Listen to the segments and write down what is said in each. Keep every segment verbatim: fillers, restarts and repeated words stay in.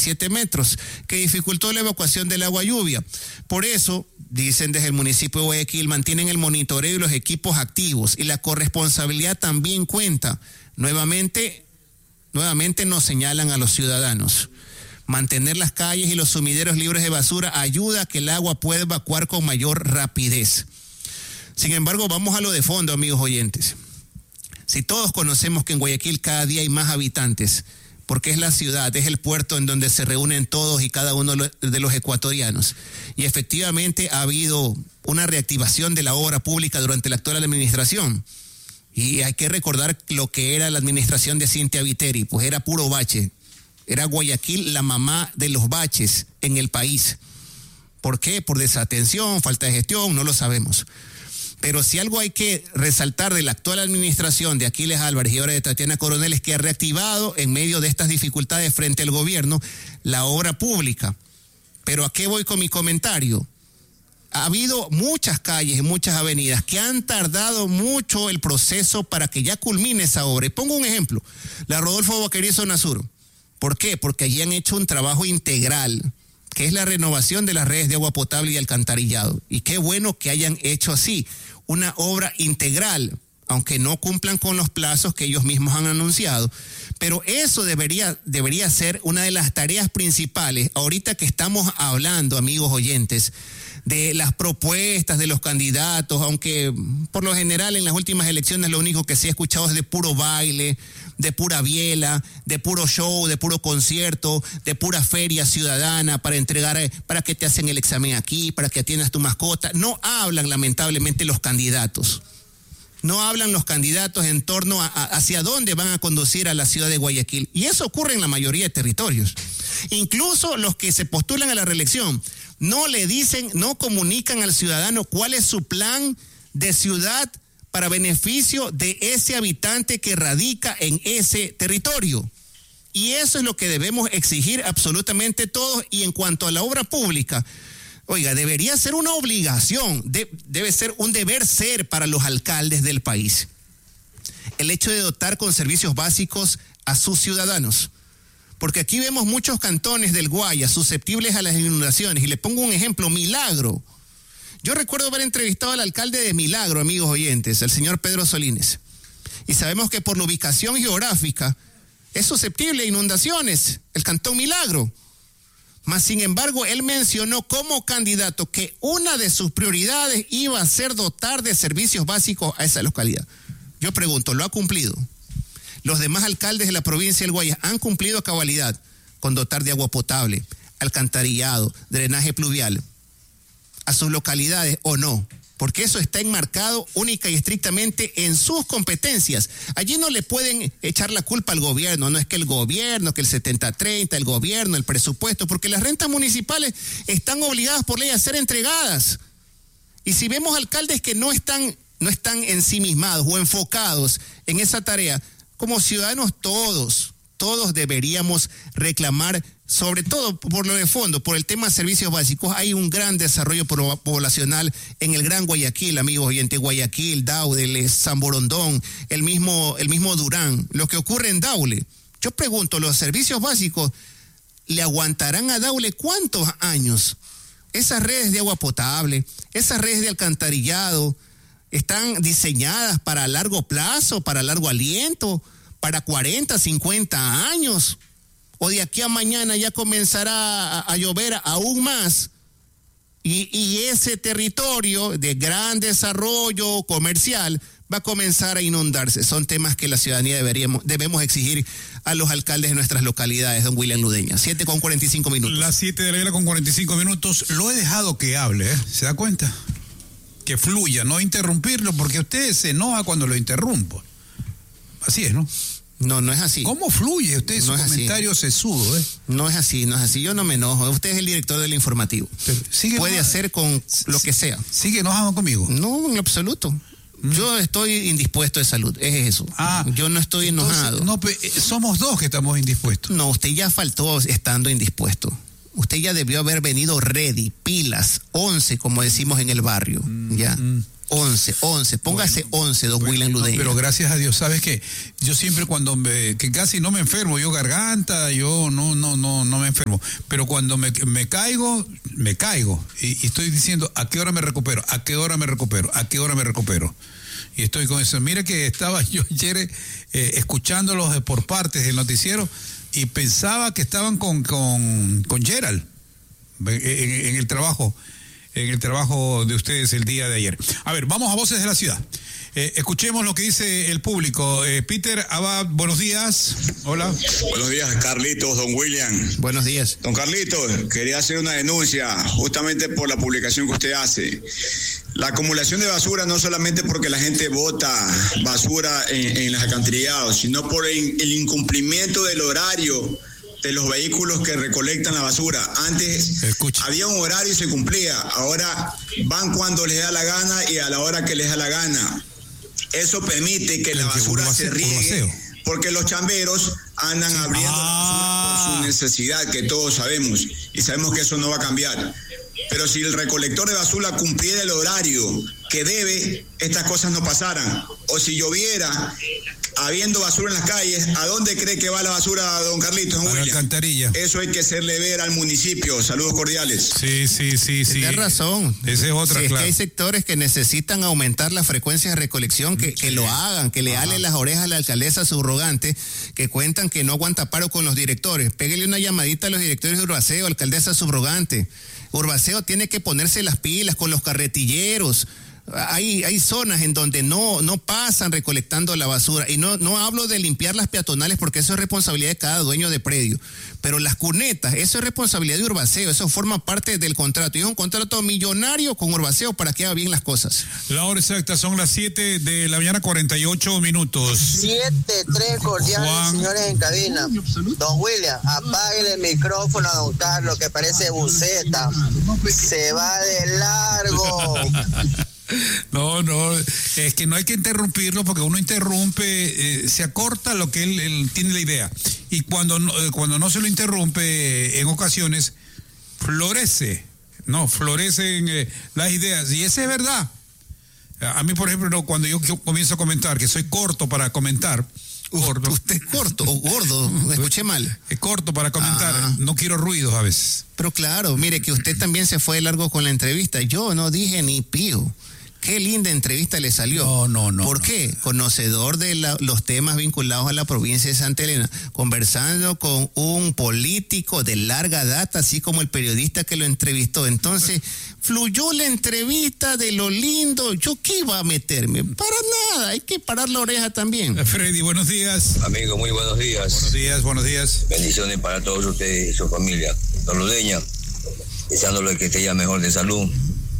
siete metros, que dificultó la evacuación del agua lluvia. Por eso, dicen desde el municipio de Guayaquil, mantienen el monitoreo y los equipos activos, y la corresponsabilidad también cuenta. Nuevamente, nuevamente nos señalan a los ciudadanos. Mantener las calles y los sumideros libres de basura ayuda a que el agua pueda evacuar con mayor rapidez. Sin embargo, vamos a lo de fondo, amigos oyentes. Si todos conocemos que en Guayaquil cada día hay más habitantes, porque es la ciudad, es el puerto en donde se reúnen todos y cada uno de los ecuatorianos, y efectivamente ha habido una reactivación de la obra pública durante la actual administración, y hay que recordar lo que era la administración de Cintia Viteri, pues era puro bache, era Guayaquil la mamá de los baches en el país. ¿Por qué? Por desatención, falta de gestión, no lo sabemos. Pero si algo hay que resaltar de la actual administración de Aquiles Álvarez y ahora de Tatiana Coronel es que ha reactivado en medio de estas dificultades frente al gobierno la obra pública. Pero ¿a qué voy con mi comentario? Ha habido muchas calles y muchas avenidas que han tardado mucho el proceso para que ya culmine esa obra. Y pongo un ejemplo, la Rodolfo Boquerizo Nazuro. ¿Por qué? Porque allí han hecho un trabajo integral, que es la renovación de las redes de agua potable y alcantarillado. Y qué bueno que hayan hecho así, una obra integral, aunque no cumplan con los plazos que ellos mismos han anunciado. Pero eso debería, debería ser una de las tareas principales, ahorita que estamos hablando, amigos oyentes, de las propuestas de los candidatos, aunque por lo general en las últimas elecciones lo único que se ha escuchado es de puro baile, de pura biela, de puro show, de puro concierto, de pura feria ciudadana para entregar, para que te hacen el examen aquí, para que atiendas tu mascota. No hablan lamentablemente los candidatos. No hablan los candidatos en torno a, a hacia dónde van a conducir a la ciudad de Guayaquil. Y eso ocurre en la mayoría de territorios. Incluso los que se postulan a la reelección no le dicen, no comunican al ciudadano cuál es su plan de ciudad para beneficio de ese habitante que radica en ese territorio. Y eso es lo que debemos exigir absolutamente todos. Y en cuanto a la obra pública, oiga, debería ser una obligación, de, debe ser un deber ser para los alcaldes del país. El hecho de dotar con servicios básicos a sus ciudadanos. Porque aquí vemos muchos cantones del Guaya susceptibles a las inundaciones. Y le pongo un ejemplo, Milagro. Yo recuerdo haber entrevistado al alcalde de Milagro, amigos oyentes, el señor Pedro Solines. Y sabemos que por la ubicación geográfica es susceptible a inundaciones, el cantón Milagro. Mas, sin embargo, él mencionó como candidato que una de sus prioridades iba a ser dotar de servicios básicos a esa localidad. Yo pregunto, ¿lo ha cumplido? Los demás alcaldes de la provincia del Guayas han cumplido a cabalidad con dotar de agua potable, alcantarillado, drenaje pluvial a sus localidades o no, porque eso está enmarcado única y estrictamente en sus competencias. Allí no le pueden echar la culpa al gobierno, no es que el gobierno, que el setenta treinta, el gobierno, el presupuesto, porque las rentas municipales están obligadas por ley a ser entregadas. Y si vemos alcaldes que no están, no están ensimismados o enfocados en esa tarea, como ciudadanos todos, todos deberíamos reclamar, sobre todo por lo de fondo, por el tema de servicios básicos. Hay un gran desarrollo poblacional en el Gran Guayaquil, amigos oyentes, Guayaquil, Daule, San Borondón, el mismo, el mismo Durán, lo que ocurre en Daule. Yo pregunto, ¿los servicios básicos le aguantarán a Daule cuántos años? Esas redes de agua potable, esas redes de alcantarillado, están diseñadas para largo plazo, para largo aliento, para cuarenta, cincuenta años, o de aquí a mañana ya comenzará a, a llover aún más, y, y ese territorio de gran desarrollo comercial va a comenzar a inundarse. Son temas que la ciudadanía deberíamos, debemos exigir a los alcaldes de nuestras localidades, don William Ludeña. siete con cuarenta y cinco minutos. Las siete de la mañana con cuarenta y cinco minutos. Lo he dejado que hable, ¿eh? ¿Se da cuenta? Que fluya, no interrumpirlo, porque usted se enoja cuando lo interrumpo. Así es, ¿no? No, no es así. ¿Cómo fluye usted? Su no comentario sesudo, ¿eh? No es así, no es así. Yo no me enojo. Usted es el director del informativo. Sigue Puede enojado. hacer con lo que sea. ¿Sigue enojado conmigo? No, en absoluto. ¿Mm? Yo estoy indispuesto de salud, es eso. Ah, yo no estoy entonces, enojado. No, somos dos que estamos indispuestos. No, usted ya faltó estando indispuesto. usted ya debió haber venido ready, pilas, once, como decimos en el barrio, ¿ya? Mm. once, once, póngase bueno, once, don bueno, William Ludeña. No, pero gracias a Dios, ¿sabes qué? Yo siempre cuando me, que casi no me enfermo, yo garganta, yo no, no, no, no me enfermo, pero cuando me, me caigo, me caigo, y, y estoy diciendo, ¿a qué hora me recupero? ¿A qué hora me recupero? ¿A qué hora me recupero? Y estoy con eso. Mire que estaba yo ayer eh, escuchándolos por partes del noticiero y pensaba que estaban con, con, con Gerald en, en, en el trabajo. en el trabajo de ustedes el día de ayer. A ver, vamos a Voces de la Ciudad. Eh, escuchemos lo que dice el público. Eh, Peter Abad, buenos días. Hola. Buenos días, Carlitos, don William. Buenos días. Don Carlitos, quería hacer una denuncia justamente por la publicación que usted hace. La acumulación de basura no solamente porque la gente bota basura en, en los alcantarillados, sino por el, el incumplimiento del horario de los vehículos que recolectan la basura. Antes Escucha. había un horario y se cumplía. Ahora van cuando les da la gana y a la hora que les da la gana. Eso permite que la basura que se riegue porque los chamberos andan abriendo ah. la basura por su necesidad, que todos sabemos, y sabemos que eso no va a cambiar. Pero si el recolector de basura cumpliera el horario que debe, estas cosas no pasaran. O si lloviera, habiendo basura en las calles, ¿a dónde cree que va la basura, don Carlitos? A la alcantarilla. Eso hay que hacerle ver al municipio. Saludos cordiales. Sí, sí, sí, sí. Tienes razón. Esa es otra, sí, claro. Es que hay sectores que necesitan aumentar la frecuencia de recolección, que, que sí. lo hagan, que le Ajá. halen las orejas a la alcaldesa subrogante, que cuentan que no aguanta paro con los directores. Pégale una llamadita a los directores de Urbaceo, alcaldesa subrogante. Urbaceo tiene que ponerse las pilas con los carretilleros. Hay, hay zonas en donde no, no pasan recolectando la basura, y no, no hablo de limpiar las peatonales porque eso es responsabilidad de cada dueño de predio, pero las cunetas, eso es responsabilidad de Urbaceo, eso forma parte del contrato, y es un contrato millonario con Urbaceo para que haga bien las cosas. La hora exacta son las siete de la mañana, cuarenta y ocho minutos. siete, tres cordiales, Juan. Señores en cabina. Don William, apáguele el micrófono a don Carlos, que parece buceta, se va de largo. No, no, es que no hay que interrumpirlo, porque uno interrumpe, eh, se acorta lo que él, él tiene la idea, y cuando no, eh, cuando no se lo interrumpe, eh, en ocasiones florece, no, florecen eh, las ideas, y eso es verdad. A mí, por ejemplo, no, cuando yo comienzo a comentar, que soy corto para comentar, gordo. Usted es corto o gordo, me escuché mal. Es corto para comentar, ah. no quiero ruidos a veces. Pero claro, mire que usted también se fue de largo con la entrevista, yo no dije ni pío. Qué linda entrevista le salió. No, no, no. ¿Por no. qué? Conocedor de la, los temas vinculados a la provincia de Santa Elena, conversando con un político de larga data, así como el periodista que lo entrevistó. Entonces, fluyó la entrevista de lo lindo. ¿Yo qué iba a meterme? Para nada, hay que parar la oreja también. Freddy, buenos días. Amigo, muy buenos días. Buenos días, buenos días. Bendiciones para todos ustedes y su familia. Don Ludeña, deseándole que esté ya mejor de salud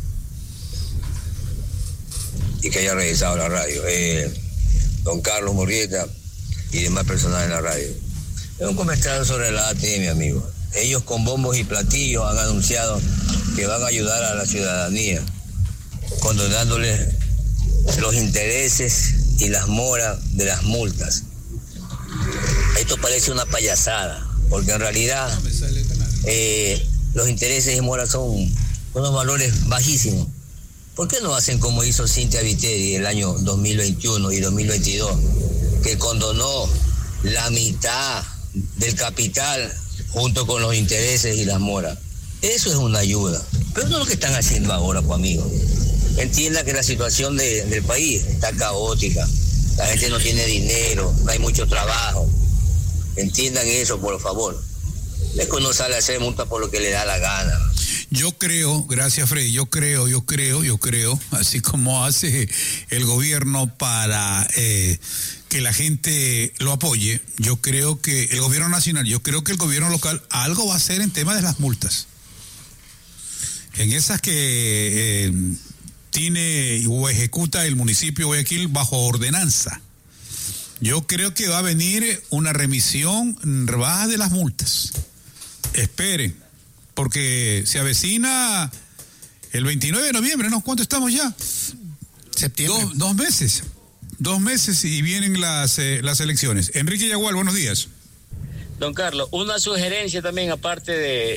y que haya regresado a la radio. Eh, don Carlos Murrieta y demás personal en la radio. Es un comentario sobre la A T M, amigo. Ellos con bombos y platillos han anunciado que van a ayudar a la ciudadanía, condonándoles los intereses y las moras de las multas. Esto parece una payasada, porque en realidad eh, los intereses y moras son unos valores bajísimos. ¿Por qué no hacen como hizo Cintia Viteri el año dos mil veintiuno y dos mil veintidós, que condonó la mitad del capital junto con los intereses y las moras? Eso es una ayuda, pero no es lo que están haciendo ahora, pues, amigo. Entienda que la situación de, del país está caótica, la gente no tiene dinero, no hay mucho trabajo. Entiendan eso, por favor. Es que uno sale a hacer multa por lo que le da la gana. Yo creo, gracias Freddy, yo creo, yo creo, yo creo, así como hace el gobierno para eh, que la gente lo apoye, yo creo que el gobierno nacional, yo creo que el gobierno local algo va a hacer en tema de las multas. En esas que eh, tiene o ejecuta el municipio de Guayaquil bajo ordenanza. Yo creo que va a venir una remisión rebaja de las multas. Esperen. Porque se avecina el veintinueve de noviembre, ¿no? ¿Cuánto estamos ya? Septiembre. Dos, dos meses. Dos meses y vienen las, eh, las elecciones. Enrique Yagual, buenos días. Don Carlos, una sugerencia también, aparte de,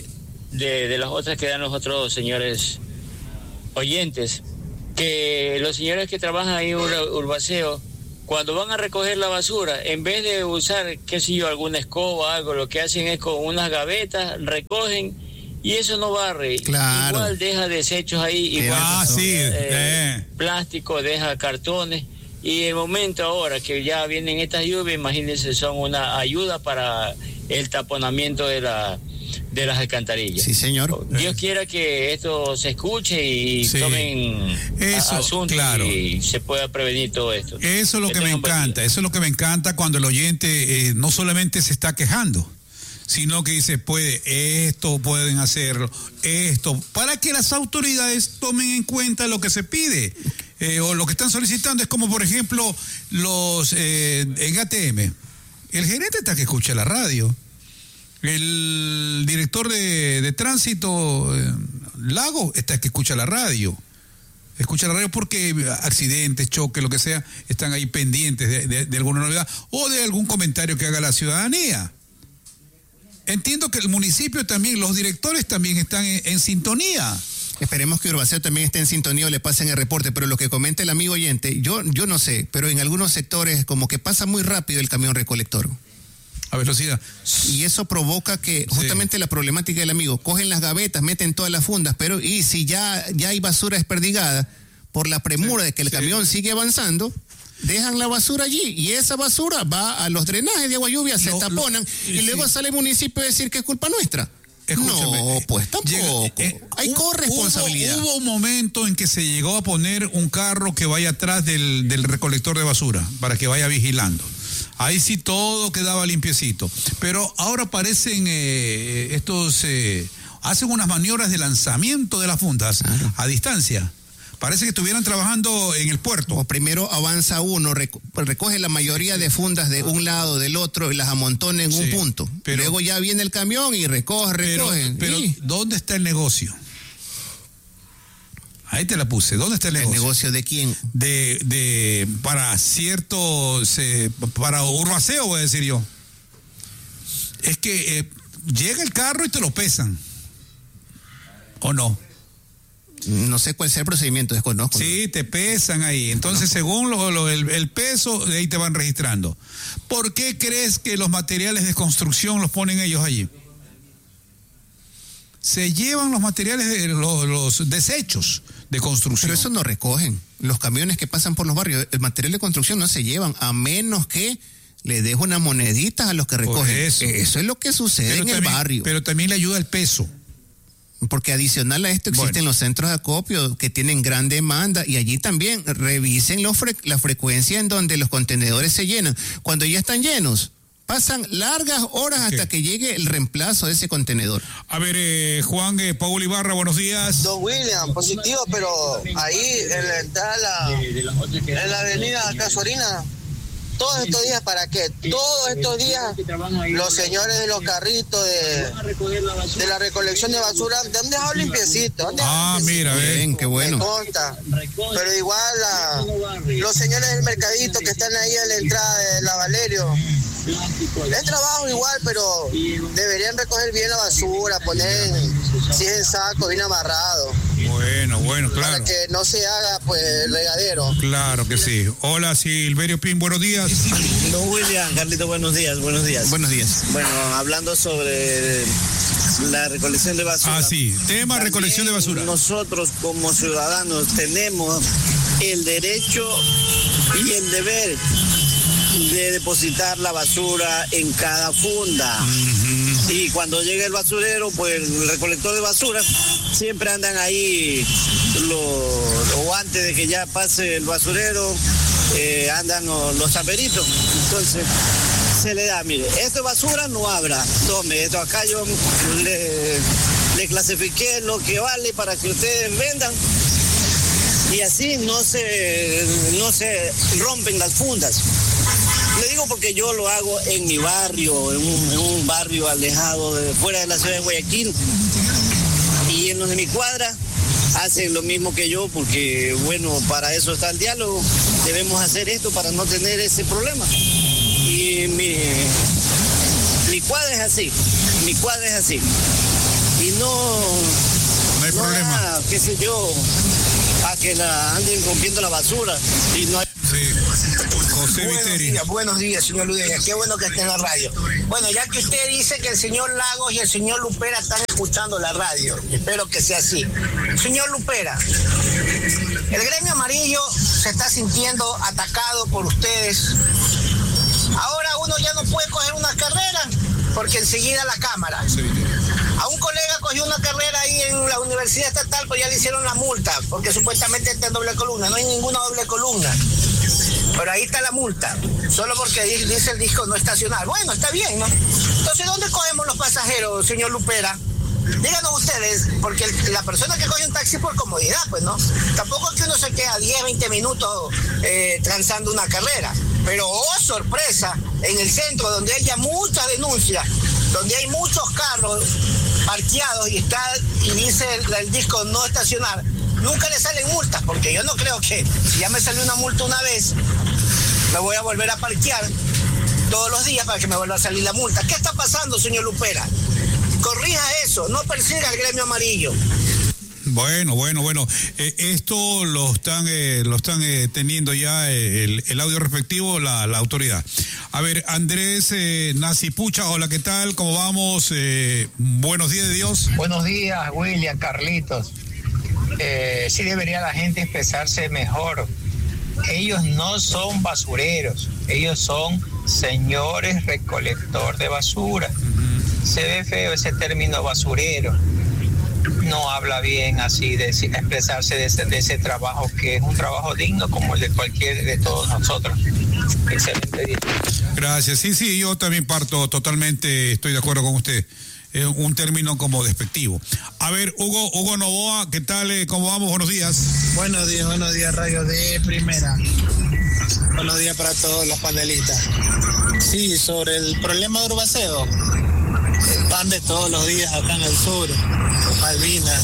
de, de las otras que dan los otros señores oyentes, que los señores que trabajan ahí en Urbaceo, cuando van a recoger la basura, en vez de usar, qué sé yo, alguna escoba, algo, lo que hacen es con unas gavetas, recogen y eso no barre. Claro. Igual deja desechos ahí, igual Ah, sí. eh, Eh. plástico, deja cartones. Y el momento ahora que ya vienen estas lluvias, imagínense, son una ayuda para el taponamiento de la de las alcantarillas. Sí, señor. Dios quiera que esto se escuche y Sí. tomen Eso, a- asuntos claro. y se pueda prevenir todo esto. Eso es lo que me tengan buen encanta, día. eso es lo que me encanta cuando el oyente eh, no solamente se está quejando, sino que dice, puede, esto pueden hacerlo, esto, para que las autoridades tomen en cuenta lo que se pide, eh, o lo que están solicitando. Es como, por ejemplo, los eh, en A T M, el gerente está que escucha la radio, el director de, de tránsito, eh, Lago, está que escucha la radio. Escucha la radio porque accidentes, choques, lo que sea, están ahí pendientes de, de, de alguna novedad o de algún comentario que haga la ciudadanía. Entiendo que el municipio también, los directores también están en, en sintonía. Esperemos que Urbaceo también esté en sintonía o le pasen el reporte, pero lo que comenta el amigo oyente, yo, yo no sé, pero en algunos sectores como que pasa muy rápido el camión recolector. A velocidad. Y eso provoca que justamente Sí. la problemática del amigo, cogen las gavetas, meten todas las fundas, pero y si ya, ya hay basura desperdigada, por la premura Sí, de que el sí. camión sigue avanzando, dejan la basura allí y esa basura va a los drenajes de agua lluvia, se Lo- taponan lo- y sí. luego sale el municipio a decir que es culpa nuestra. Escúchame, No, eh, pues tampoco. llega- eh, hay hu- corresponsabilidad. Hubo, hubo un momento en que se llegó a poner un carro que vaya atrás del, del recolector de basura para que vaya vigilando. Ahí sí todo quedaba limpiecito. Pero ahora aparecen eh, estos, eh, hacen unas maniobras de lanzamiento de las fundas Claro. a distancia. Parece que estuvieran trabajando en el puerto. O primero avanza uno, reco- recoge la mayoría de fundas de un lado, del otro y las amontona en Sí, un punto. pero- Luego ya viene el camión y recoge, Pero, recoge. pero Y ¿dónde está el negocio? Ahí te la puse. ¿Dónde está el ¿el negocio? negocio de quién? de, de para ciertos eh, para Urbaceo, voy a decir yo. Es que eh, llega el carro y te lo pesan. ¿O no? No sé cuál sea el procedimiento, desconozco. Sí, te pesan ahí. Entonces, según lo- lo- el, el peso, de ahí te van registrando. ¿Por qué crees que los materiales de construcción los ponen ellos allí? Se llevan los materiales, de, los, los desechos de construcción. Pero eso no recogen. Los camiones que pasan por los barrios, el material de construcción no se llevan, a menos que le deje unas moneditas a los que recogen. eso. Eso es lo que sucede Pero en el también- barrio. Pero también le ayuda el peso. Porque adicional a esto existen Bueno. los centros de acopio que tienen gran demanda y allí también revisen los fre- la frecuencia en donde los contenedores se llenan. Cuando ya están llenos, pasan largas horas hasta Ok. que llegue el reemplazo de ese contenedor. A ver, eh, Juan, eh, Paul Ibarra, buenos días. Don William, positivo, pero ahí en la entrada, a la- en la avenida Casuarina, todos estos días, ¿para qué? Todos estos días, los señores de los carritos de, de la recolección de basura, han dejado limpiecito. han dejado Ah, limpiecito. mira, ve. Bien, qué bueno. Me consta. Pero igual la- los señores del mercadito que están ahí a la entrada de la Valerio, es trabajo igual, pero deberían recoger bien la basura, poner, si es en saco, bien amarrado, Bueno, bueno, para claro. que no se haga pues el regadero. Claro que sí. Hola, Silverio Pin, buenos días. Don William, Carlito, buenos días, buenos días. Buenos días. Bueno, hablando sobre la recolección de basura. Ah, sí. Tema también recolección de basura. Nosotros como ciudadanos tenemos el derecho y el deber de depositar la basura en cada funda. Y cuando llega el basurero, pues el recolector de basura, siempre andan ahí, lo, o antes de que ya pase el basurero, eh, andan los, los taperitos. Entonces, se le da, mire, esto es basura, no habrá. Tome, esto acá yo le, le clasifiqué lo que vale para que ustedes vendan. Y así no se, no se rompen las fundas. Le digo porque yo lo hago en mi barrio, en un, en un barrio alejado de fuera de la ciudad de Guayaquil. Y en los de mi cuadra hacen lo mismo que yo porque, bueno, para eso está el diálogo. Debemos hacer esto para no tener ese problema. Y mi, mi cuadra es así, mi cuadra es así. y no, no hay no problema. da, qué sé yo, a que la anden rompiendo la basura y no hay... Sí. José Buenos Viteri. días, buenos días, señor Ludeña. Qué bueno que esté en la radio. Bueno, ya que usted dice que el señor Lagos y el señor Lupera están escuchando la radio, espero que sea así. Señor Lupera, el gremio amarillo se está sintiendo atacado por ustedes. Ahora uno ya no puede coger una carrera porque enseguida la cámara. A un colega cogió una carrera ahí en la Universidad Estatal, pues ya le hicieron la multa, porque supuestamente está en doble columna. No hay ninguna doble columna. Pero ahí está la multa, solo porque dice el disco no estacionar. Bueno, está bien, ¿no? Entonces, ¿dónde cogemos los pasajeros, señor Lupera? Díganos ustedes, porque la persona que coge un taxi por comodidad, pues, ¿no? Tampoco es que uno se queda diez, veinte minutos eh, transando una carrera. Pero, oh, sorpresa, en el centro, donde haya muchas denuncias, donde hay muchos carros parqueados y está y dice el, el disco no estacionar, nunca le salen multas, porque yo no creo que si ya me salió una multa una vez, me voy a volver a parquear todos los días para que me vuelva a salir la multa. ¿Qué está pasando, señor Lupera? Corrija eso, no persiga al gremio amarillo. Bueno, bueno, bueno. Eh, esto lo están eh, lo están eh, teniendo ya eh, el, el audio respectivo la, la autoridad. A ver, Andrés eh, Nacipucha, hola, ¿qué tal? ¿Cómo vamos? Eh, buenos días de Dios. Buenos días, William, Carlitos. Eh, sí debería la gente expresarse mejor. Ellos no son basureros, ellos son señores recolector de basura. Uh-huh. Se ve feo ese término basurero. No habla bien así de expresarse de ese, de ese trabajo, que es un trabajo digno como el de cualquier de todos nosotros. Excelente día. Gracias. Sí, sí, yo también parto totalmente, estoy de acuerdo con usted. Es un término como despectivo. A ver, Hugo, Hugo Novoa, ¿qué tal? ¿Cómo vamos? Buenos días. Buenos días, buenos días, Radio de Primera. Buenos días para todos los panelistas. Sí, sobre el problema de Urbaceo, van de todos los días acá en el sur, Malvinas.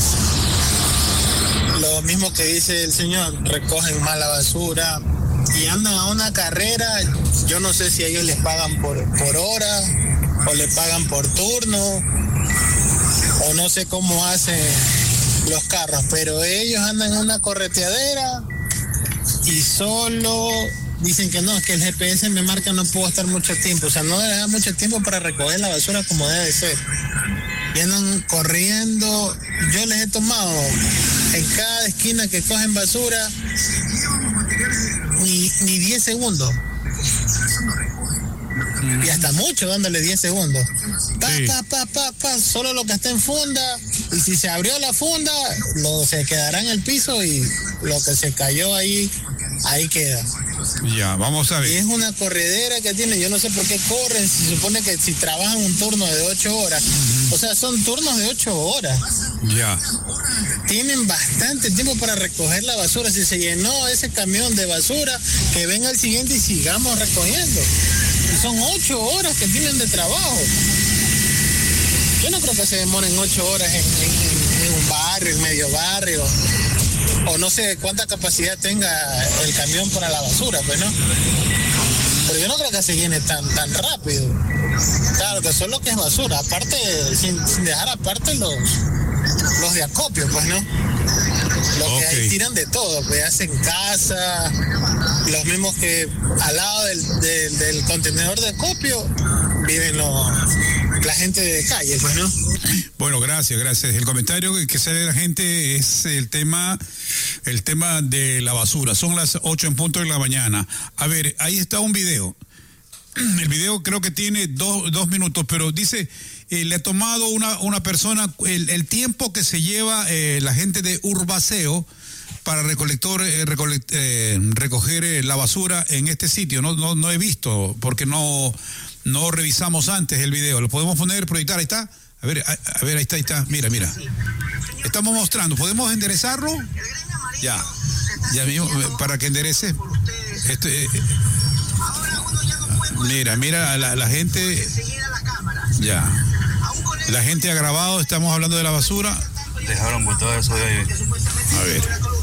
Lo mismo que dice el señor, recogen mal la basura y andan a una carrera. Yo no sé si ellos les pagan por, por hora o le pagan por turno, o no sé cómo hacen los carros, pero ellos andan en una correteadera y solo dicen que no, es que el G P S me marca no puedo estar mucho tiempo, o sea, no les da mucho tiempo para recoger la basura como debe ser. Y andan corriendo. Yo les he tomado en cada esquina que cogen basura ni, ni diez segundos. Y hasta mucho dándole diez segundos. Pa, sí. pa, pa, pa, pa, solo lo que está en funda. Y si se abrió la funda, lo se quedará en el piso y lo que se cayó ahí, ahí queda. Ya, vamos a ver. Y es una corredera que tiene, yo no sé por qué corren, se supone que si trabajan un turno de ocho horas, uh-huh. O sea, son turnos de ocho horas. Ya. Tienen bastante tiempo para recoger la basura. Si se llenó ese camión de basura, que venga el siguiente y sigamos recogiendo. Y son ocho horas que tienen de trabajo. Yo no creo que se demoren ocho horas en, en, en un barrio, en medio barrio. O no sé cuánta capacidad tenga el camión para la basura, pues, ¿no? Pero yo no creo que se llene tan tan rápido. Claro, que son lo que es basura. Aparte, sin, sin dejar aparte los, los de acopio, pues, ¿no? Los okay. Que ahí tiran de todo, pues hacen casa, los mismos que al lado del, del, del contenedor de acopio viven los, la gente de calle, pues, ¿no? Bueno, gracias, gracias. El comentario que sale de la gente es el tema, el tema de la basura. Son las ocho en punto de la mañana. A ver, ahí está un video. El video creo que tiene dos, dos minutos, pero dice, eh, le ha tomado una, una persona el, el tiempo que se lleva eh, la gente de Urbaceo para recolector, eh, recolector, eh, recoger eh, la basura en este sitio. No, no, no he visto, porque no, no revisamos antes el video. ¿Lo podemos poner, proyectar? Ahí está. A ver, a, a ver, ahí está, ahí está. Mira, mira. Estamos mostrando. ¿Podemos enderezarlo? Ya. Ya mismo, para que enderece. Este, eh, mira, mira, la, la gente. Ya. La gente ha grabado, estamos hablando de la basura. Dejaron botar eso de ahí. A ver.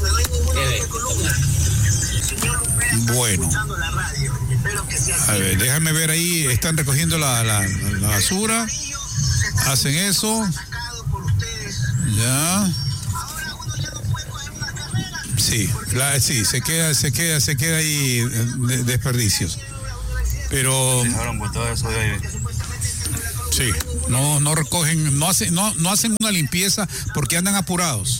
Bueno. A ver, déjame ver ahí. Están recogiendo la, la, la basura. Hacen eso. Ya. Sí, la, sí, se queda, se queda, se queda ahí de, desperdicios. Pero. Dejaron botado eso de ahí. Sí, no, no recogen, no hacen, no, no hacen una limpieza porque andan apurados.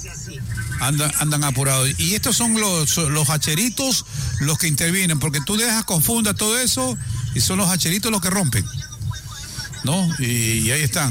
Andan, andan apurados. Y estos son los, los hacheritos los que intervienen, porque tú dejas confunda todo eso y son los hacheritos los que rompen, ¿no? Y, y ahí están.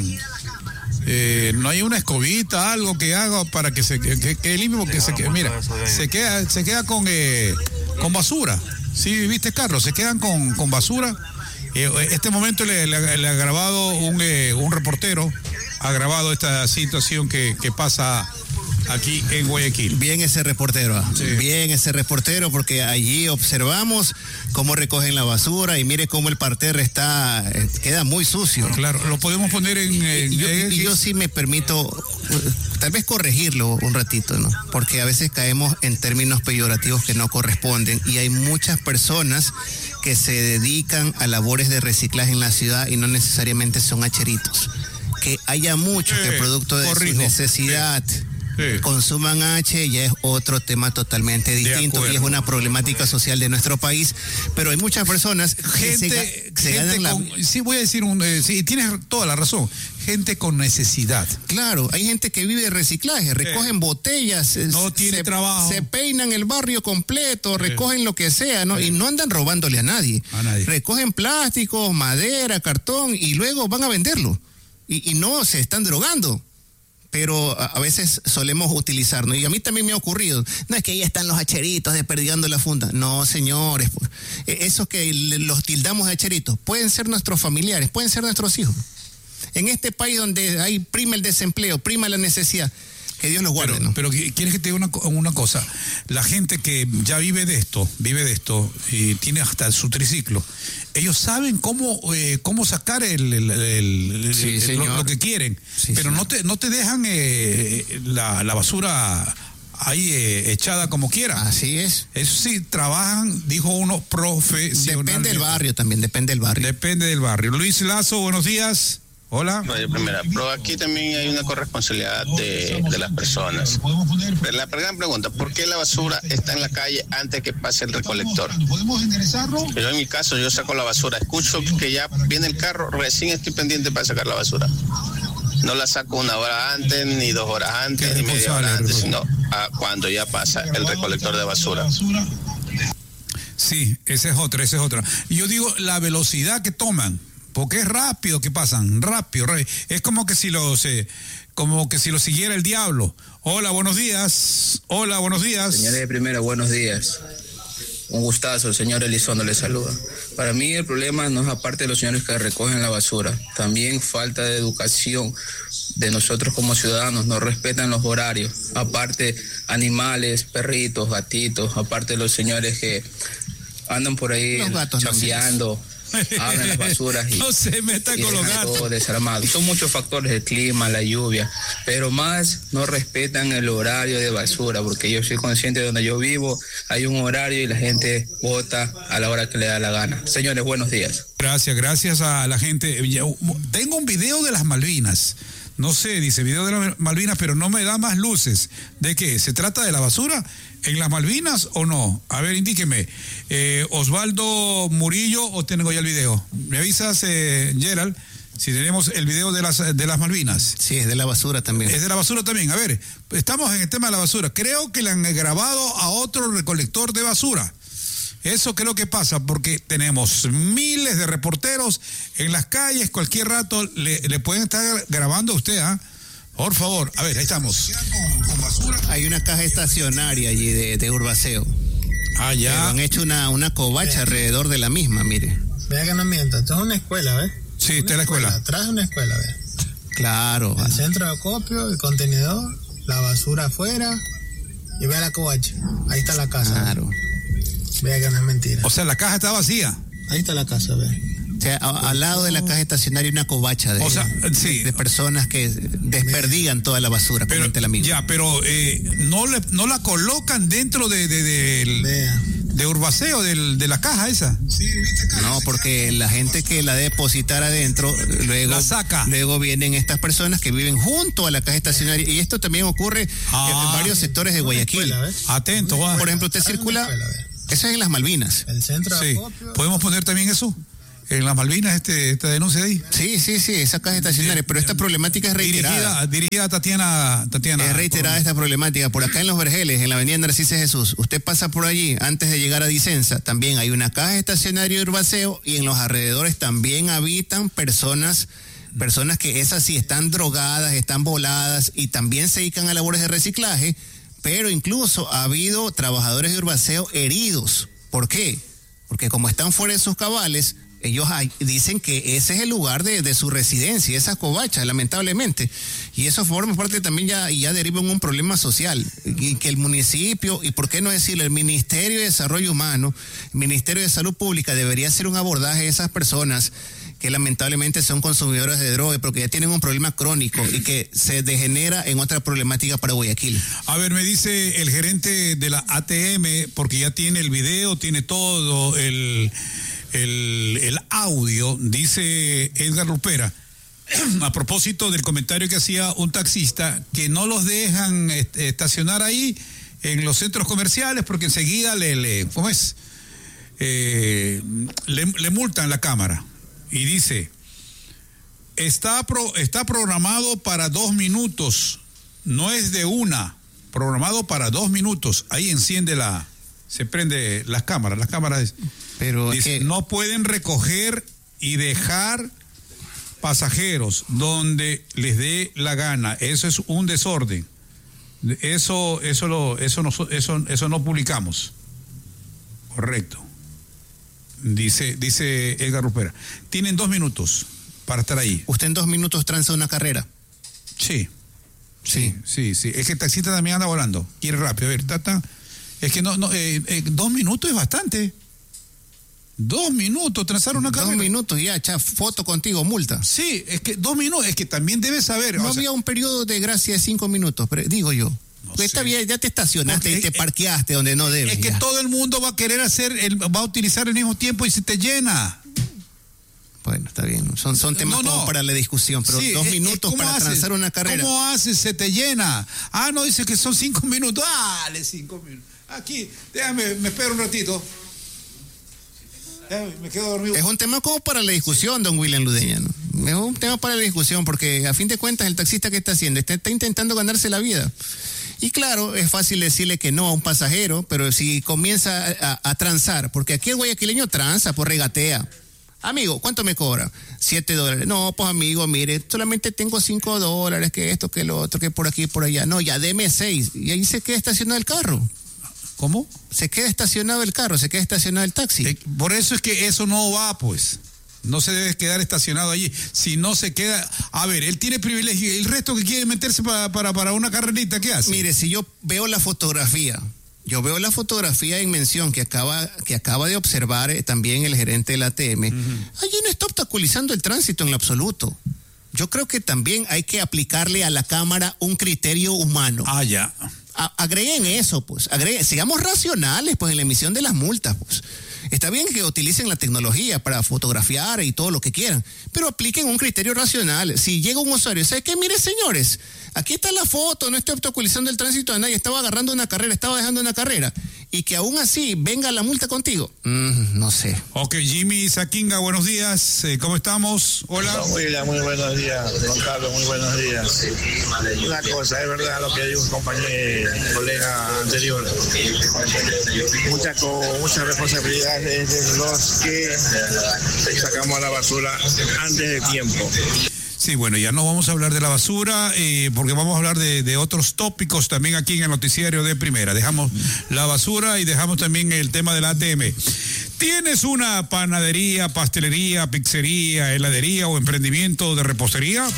Eh, no hay una escobita, algo que haga para que se que, que, que limpie, porque se queda, mira, se queda, se queda con eh, con basura. Sí, viste, Carlos, se quedan con, con basura. Eh, este momento le, le, le ha grabado un, eh, un reportero, ha grabado esta situación que, que pasa aquí en Guayaquil. Bien ese reportero, sí. bien ese reportero, porque allí observamos cómo recogen la basura y mire cómo el parterre está, queda muy sucio. Claro, lo podemos poner en... en y, yo, y yo sí me permito tal vez corregirlo un ratito, ¿no? Porque a veces caemos en términos peyorativos que no corresponden y hay muchas personas que se dedican a labores de reciclaje en la ciudad y no necesariamente son hacheritos. Que haya muchos eh, que producto de corrijo. su necesidad... Sí. Sí. Consuman H, ya es otro tema totalmente distinto y es una problemática social de nuestro país, pero hay muchas personas que gente, se, se gente ganan con, la... sí, voy a decir un, eh, sí, tienes toda la razón, gente con necesidad. Claro, hay gente que vive de reciclaje, recogen sí. botellas, no tiene se, trabajo, se peinan el barrio completo, sí. recogen lo que sea, ¿no? Sí. Y no andan robándole a nadie. a nadie, recogen plásticos, madera, cartón y luego van a venderlo y, y no se están drogando. Pero a veces solemos utilizarnos, y a mí también me ha ocurrido, no es que ahí están los hacheritos desperdigando la funda, no señores, pues, esos que los tildamos de hacheritos, pueden ser nuestros familiares, pueden ser nuestros hijos. En este país donde hay prima el desempleo, prima la necesidad, que Dios los guarde, pero, ¿no? Pero quieres que te diga una, una cosa, la gente que ya vive de esto, vive de esto, y tiene hasta su triciclo, ellos saben cómo eh, cómo sacar el, el, el, sí, el lo, lo que quieren, sí, pero no te no te dejan eh, la, la basura ahí eh, echada como quiera. Así es. Eso sí, trabajan, dijo uno, profesionalmente. Depende del barrio también, depende del barrio. Depende del barrio. Luis Lazo, buenos días. Hola. Radio Primera, pero aquí también hay una corresponsabilidad de, de las personas. La gran pregunta, ¿por qué la basura está en la calle antes que pase el recolector? Yo en mi caso, yo saco la basura, escucho que ya viene el carro, recién estoy pendiente para sacar la basura. No la saco una hora antes, ni dos horas antes, ni media hora antes, sino a cuando ya pasa el recolector de basura. Sí, esa es otra, esa es otra. Y yo digo, la velocidad que toman, porque es rápido que pasan, rápido, rápido. Es como que si los, eh, como que si lo siguiera el diablo. Hola, buenos días. Hola, buenos días. Señores de Primera, buenos días. Un gustazo, el señor Elizondo le saluda. Para mí el problema no es aparte de los señores que recogen la basura, también falta de educación de nosotros como ciudadanos, no respetan los horarios, aparte animales, perritos, gatitos, aparte de los señores que andan por ahí chambeando. Abren las basuras y no se metan con los gatos. Todo desarmado. Son muchos factores, el clima, la lluvia, pero más no respetan el horario de basura, porque yo soy consciente de donde yo vivo, hay un horario y la gente vota a la hora que le da la gana. Señores, buenos días. Gracias, gracias a la gente. Tengo un video de las Malvinas. No sé, dice video de las Malvinas, pero no me da más luces. ¿De qué? ¿Se trata de la basura en las Malvinas o no? A ver, indíqueme. Eh, Osvaldo Murillo, ¿o tengo ya el video? ¿Me avisas, eh, Gerald, si tenemos el video de las, de las Malvinas? Sí, es de la basura también. Es de la basura también. A ver, estamos en el tema de la basura. Creo que le han grabado a otro recolector de basura. Eso creo que pasa porque tenemos miles de reporteros en las calles, cualquier rato le, le pueden estar grabando a usted, ¿ah? ¿eh? Por favor, a ver, ahí estamos. Hay una caja estacionaria allí de, de Urbaceo. Ah, ya. Pero han hecho una, una covacha alrededor de la misma, mire. Vea que no mienta, esto es una escuela, ¿ves? Sí, esta es la escuela. Atrás es una escuela, ¿ves? Claro. El centro de acopio, el contenedor, la basura afuera y vea la covacha. Ahí está la casa. Claro. ¿Ves? Vea que no es mentira. O sea, la caja está vacía. Ahí está la casa, ve. O sea, a, al lado de la caja estacionaria hay una covacha de, o sea, sí. de, de personas que desperdigan toda la basura. Pero, el amigo. Ya, pero eh, no le, no la colocan dentro de, de, de, del, de Urbaceo, del, de la caja esa. No, porque la gente que la depositar adentro, luego, la saca. Luego vienen estas personas que viven junto a la caja estacionaria, y esto también ocurre ah, en varios sectores de Guayaquil. Escuela, Atento, Juan. Por ejemplo, usted circula, eso es en las Malvinas. El centro de sí. ¿Podemos poner también eso? En las Malvinas, este, esta denuncia de ahí. Sí, sí, sí, esa caja estacionaria, pero esta problemática es reiterada. Dirigida, dirigida a Tatiana, Tatiana. Es reiterada esta problemática. Por acá en Los Vergeles, en la avenida Narciso Jesús, usted pasa por allí antes de llegar a Dicenza, también hay una caja estacionaria de Urbaceo, y en los alrededores también habitan personas, personas que esas sí están drogadas, están voladas, y también se dedican a labores de reciclaje, pero incluso ha habido trabajadores de Urbaceo heridos. ¿Por qué? Porque como están fuera de sus cabales, ellos hay, dicen que ese es el lugar de, de su residencia, esa covacha, lamentablemente. Y eso forma parte también ya, y ya deriva en un problema social. Y que el municipio, y por qué no decirlo, el Ministerio de Desarrollo Humano, el Ministerio de Salud Pública debería hacer un abordaje de esas personas que lamentablemente son consumidores de droga, porque ya tienen un problema crónico y que se degenera en otra problemática para Guayaquil. A ver, me dice el gerente de la A T M, porque ya tiene el video, tiene todo el... El, el audio, dice Edgar Lupera, a propósito del comentario que hacía un taxista, que no los dejan est- estacionar ahí en los centros comerciales porque enseguida le, le ¿cómo es? Eh, le, le multan la cámara. Y dice, está, pro, está programado para dos minutos, no es de una, programado para dos minutos. Ahí enciende la, se prende las cámaras, las cámaras. Pero dice, es que... no pueden recoger y dejar pasajeros donde les dé la gana. Eso es un desorden. Eso, eso lo, eso no, eso, eso no publicamos. Correcto. Dice, dice Edgar Rupera. Tienen dos minutos para estar ahí. ¿Usted en dos minutos tranza una carrera? Sí. Sí, sí, sí. Es que el taxista también anda volando. Quiere rápido. A ver, tata. Es que no, no, eh, eh, dos minutos es bastante. Dos minutos, trazar una carrera. Dos minutos, ya, echa foto contigo, multa. Sí, es que dos minutos, es que también debes saber. No había sea, un periodo de gracia de cinco minutos, pero digo yo. No pues está bien, ya te estacionaste y te parqueaste es, donde no debes. Es que ya. Todo el mundo va a querer hacer, el, va a utilizar el mismo tiempo y se te llena. Bueno, está bien. Son, son temas no, no. para la discusión, pero sí, dos minutos para haces? transar una carrera. ¿Cómo haces? Se te llena. Ah, no, dice que son cinco minutos. Dale, cinco minutos. Aquí, déjame, me espero un ratito. Me quedo dormido. Es un tema como para la discusión, don William Ludeña, ¿no? Es un tema para la discusión, porque a fin de cuentas el taxista que está haciendo está, está intentando ganarse la vida. Y claro, es fácil decirle que no a un pasajero, pero si comienza a, a transar, porque aquí el guayaquileño tranza, pues regatea. Amigo, ¿cuánto me cobra? Siete dólares. No, pues amigo, mire, solamente tengo cinco dólares, que esto, que lo otro, que por aquí, por allá. No, ya deme seis. Y ahí se queda estacionado el carro. ¿Cómo? Se queda estacionado el carro, se queda estacionado el taxi. Eh, por eso es que eso no va, pues. No se debe quedar estacionado allí. Si no se queda... A ver, él tiene privilegio. ¿El resto que quiere meterse para, para, para una carrerita, qué hace? Mire, si yo veo la fotografía, yo veo la fotografía en mención que acaba, que acaba de observar eh, también el gerente de la A T M, uh-huh. allí no está obstaculizando el tránsito en lo absoluto. Yo creo que también hay que aplicarle a la cámara un criterio humano. Ah, ya. A, agreguen eso, pues, agreguen, sigamos racionales, pues, en la emisión de las multas, pues. Está bien que utilicen la tecnología para fotografiar y todo lo que quieran, pero apliquen un criterio racional. Si llega un usuario, ¿sabe qué? Mire, señores, aquí está la foto, no estoy obstaculizando el tránsito de nadie, estaba agarrando una carrera, estaba dejando una carrera, y que aún así venga la multa contigo, mm, no sé. Ok, Jimmy Saquinga, buenos días, eh, ¿cómo estamos? Hola. William, muy buenos días. Juan Carlos, muy buenos días. Una cosa, es verdad lo que dijo un compañero, colega anterior. Mucha, mucha responsabilidad de los que sacamos a la basura antes de tiempo. Sí, bueno, ya no vamos a hablar de la basura, eh, porque vamos a hablar de, de otros tópicos también aquí en el noticiario de Primera. Dejamos la basura y dejamos también el tema de la A T M. ¿Tienes una panadería, pastelería, pizzería, heladería o emprendimiento de repostería?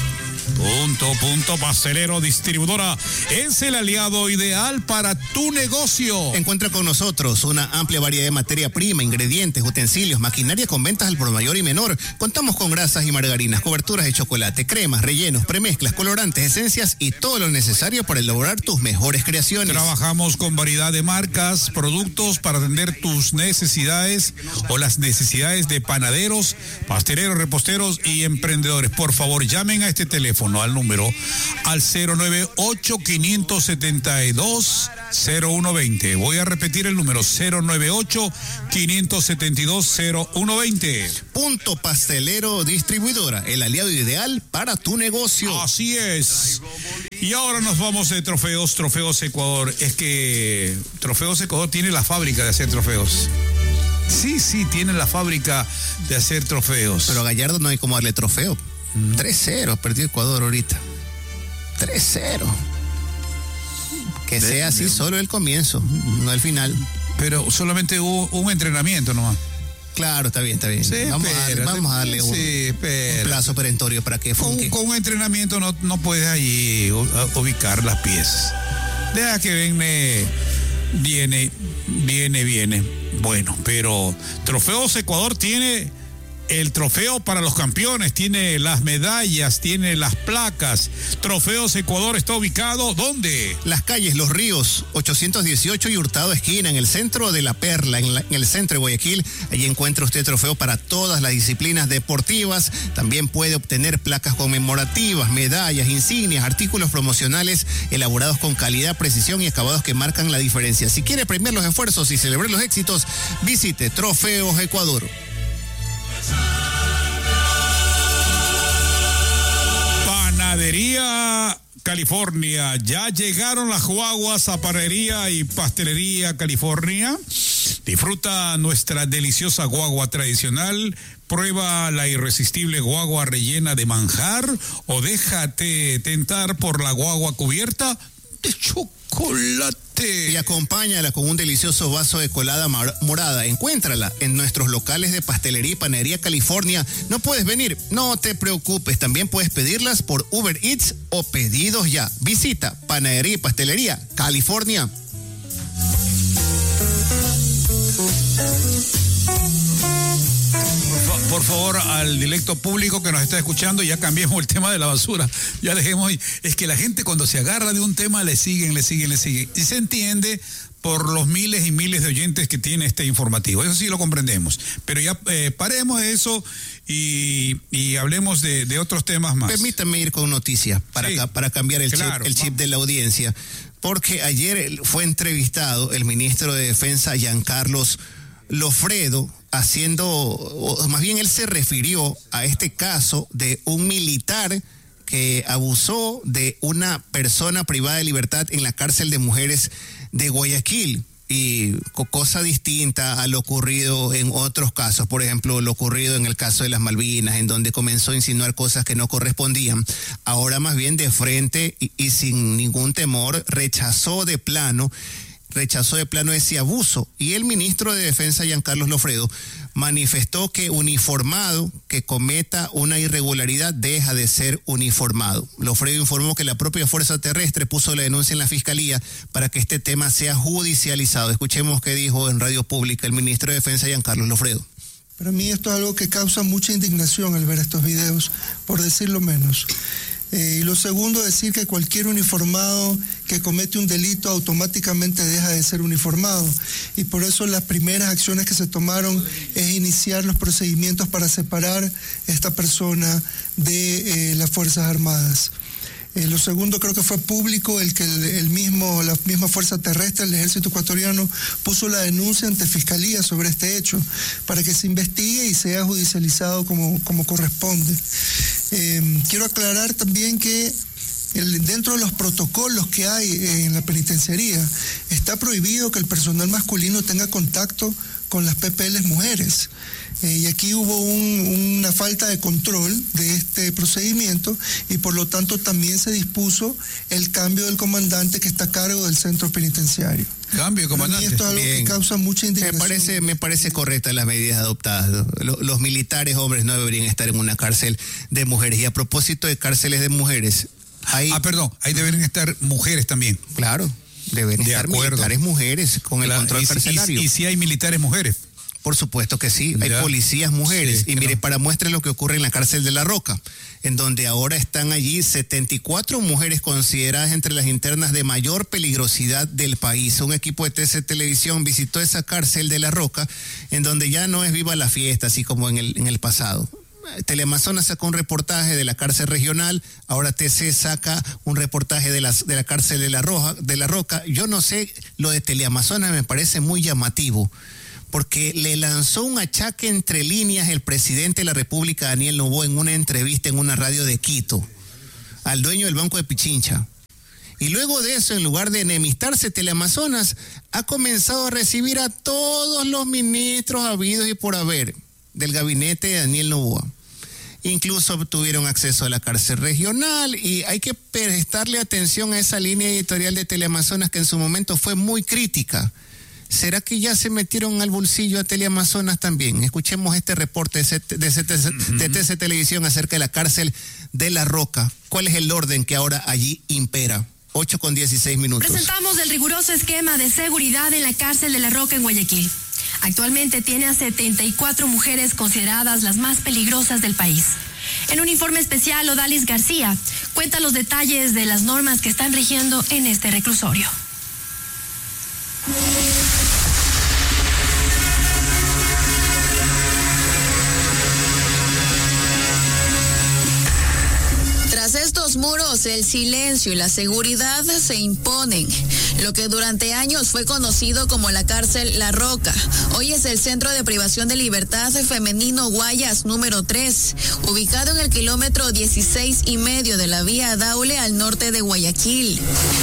Punto, punto, pastelero distribuidora es el aliado ideal para tu negocio. Encuentra con nosotros una amplia variedad de materia prima, ingredientes, utensilios, maquinaria con ventas al por mayor y menor. Contamos con grasas y margarinas, coberturas de chocolate, cremas, rellenos, premezclas, colorantes, esencias y todo lo necesario para elaborar tus mejores creaciones. Trabajamos con variedad de marcas, productos para atender tus necesidades o las necesidades de panaderos, pasteleros, reposteros y emprendedores. Por favor, llamen a este teléfono al número al cero nueve ocho, cinco siete dos, cero uno dos cero. Voy a repetir el número cero nueve ocho, cinco siete dos, cero uno dos cero. Punto Pastelero Distribuidora, el aliado ideal para tu negocio. Así es. Y ahora nos vamos de Trofeos, Trofeos Ecuador. Es que Trofeos Ecuador tiene la fábrica de hacer trofeos. Sí, sí, tiene la fábrica de hacer trofeos. Pero a Gallardo no hay como darle trofeo. Mm. tres cero, perdió Ecuador ahorita. tres cero. Que de, sea así de... solo el comienzo, no el final. Pero solamente hubo un entrenamiento nomás. Claro, está bien, está bien. Sí, vamos, espera, a darle, vamos a darle un, sí, un plazo perentorio para que funque. Con, con un entrenamiento no, no puedes allí ubicar las piezas. Deja que viene, viene, viene, viene. Bueno, pero Trofeos Ecuador tiene el trofeo para los campeones, tiene las medallas, tiene las placas. Trofeos Ecuador está ubicado, ¿dónde? Las calles Los Ríos, ochocientos dieciocho y Hurtado Esquina, en el centro de La Perla, en, la, en el centro de Guayaquil. Allí encuentra usted trofeo para todas las disciplinas deportivas. También puede obtener placas conmemorativas, medallas, insignias, artículos promocionales elaborados con calidad, precisión y acabados que marcan la diferencia. Si quiere premiar los esfuerzos y celebrar los éxitos, visite Trofeos Ecuador. Panadería California, ya llegaron las guaguas a Panadería y Pastelería California. Disfruta nuestra deliciosa guagua tradicional, prueba la irresistible guagua rellena de manjar o déjate tentar por la guagua cubierta de chocolate. Y acompáñala con un delicioso vaso de colada morada. Encuéntrala en nuestros locales de Pastelería y Panadería California. ¿No puedes venir? No te preocupes. También puedes pedirlas por Uber Eats o pedidos ya. Visita Panadería y Pastelería California. Por favor, al directo público que nos está escuchando, ya cambiemos el tema de la basura. Ya dejemos. Es que la gente cuando se agarra de un tema le siguen, le siguen, le siguen. Y se entiende por los miles y miles de oyentes que tiene este informativo. Eso sí lo comprendemos. Pero ya eh, paremos eso y, y hablemos de, de otros temas más. Permítame ir con noticias para, sí, para cambiar el, claro, chip, el chip de la audiencia. Porque ayer fue entrevistado el ministro de Defensa, Giancarlos Lofredo, haciendo, o más bien él se refirió a este caso de un militar que abusó de una persona privada de libertad en la cárcel de mujeres de Guayaquil. Y cosa distinta a lo ocurrido en otros casos, por ejemplo, lo ocurrido en el caso de las Malvinas, en donde comenzó a insinuar cosas que no correspondían. Ahora más bien de frente y, y sin ningún temor rechazó de plano rechazó de plano ese abuso. Y el ministro de Defensa, Giancarlos Lofredo, manifestó que uniformado que cometa una irregularidad deja de ser uniformado. Lofredo informó que la propia Fuerza Terrestre puso la denuncia en la Fiscalía para que este tema sea judicializado. Escuchemos qué dijo en Radio Pública el ministro de Defensa, Giancarlos Lofredo. Para mí esto es algo que causa mucha indignación al ver estos videos, por decirlo menos. Eh, y lo segundo, decir que cualquier uniformado que comete un delito automáticamente deja de ser uniformado. Y por eso las primeras acciones que se tomaron es iniciar los procedimientos para separar a esta persona de eh, las Fuerzas Armadas. Eh, lo segundo, creo que fue público el que el, el mismo, la misma Fuerza Terrestre, el Ejército Ecuatoriano, puso la denuncia ante Fiscalía sobre este hecho para que se investigue y sea judicializado como, como corresponde. Eh, quiero aclarar también que el, dentro de los protocolos que hay en la penitenciaría está prohibido que el personal masculino tenga contacto con las P P L mujeres. Eh, y aquí hubo un, una falta de control de este procedimiento y por lo tanto también se dispuso el cambio del comandante que está a cargo del centro penitenciario. Cambio, comandante. Y esto es algo Bien. que causa mucha indignación. Me parece, me parece correcta las medidas adoptadas. Los, los militares hombres no deberían estar en una cárcel de mujeres. Y a propósito de cárceles de mujeres, hay... Ah, perdón, ahí deberían estar mujeres también. Claro, deben De estar acuerdo. militares mujeres con el Claro, control y si- carcelario. Y, y si hay militares mujeres. Por supuesto que sí, hay Ya. policías mujeres. Sí, y mire, claro. para muestra lo que ocurre en la cárcel de La Roca, en donde ahora están allí setenta y cuatro mujeres consideradas entre las internas de mayor peligrosidad del país. Un equipo de T C Televisión visitó esa cárcel de La Roca, en donde ya no es viva la fiesta, así como en el, en el pasado. Teleamazonas sacó un reportaje de la cárcel regional, ahora T C saca un reportaje de, las, de la cárcel de la, Roja, de la Roca. Yo no sé, lo de Teleamazonas me parece muy llamativo, porque le lanzó un achaque entre líneas el presidente de la República, Daniel Noboa, en una entrevista en una radio de Quito, al dueño del Banco de Pichincha. Y luego de eso, en lugar de enemistarse, Teleamazonas ha comenzado a recibir a todos los ministros habidos y por haber del gabinete de Daniel Noboa. Incluso tuvieron acceso a la cárcel regional y hay que prestarle atención a esa línea editorial de Teleamazonas que en su momento fue muy crítica. ¿Será que ya se metieron al bolsillo a Teleamazonas también? Escuchemos este reporte de, C- de, C- de T C Televisión acerca de la cárcel de La Roca. ¿Cuál es el orden que ahora allí impera? ocho con dieciséis minutos. Presentamos el riguroso esquema de seguridad en la cárcel de La Roca en Guayaquil. Actualmente tiene a setenta y cuatro mujeres consideradas las más peligrosas del país. En un informe especial, Odalis García cuenta los detalles de las normas que están rigiendo en este reclusorio. Tras estos muros, el silencio y la seguridad se imponen. Lo que durante años fue conocido como la cárcel La Roca, hoy es el Centro de Privación de Libertad Femenino Guayas número tres, ubicado en el kilómetro dieciséis y medio de la vía Daule al norte de Guayaquil.